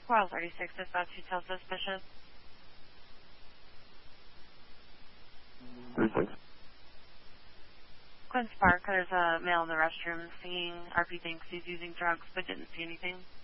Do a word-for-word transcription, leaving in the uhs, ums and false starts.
World thirty-six, dispatch detail suspicious. thirty-six. Quince Park, there's a male in the restroom singing. R P thinks he's using drugs but didn't see anything.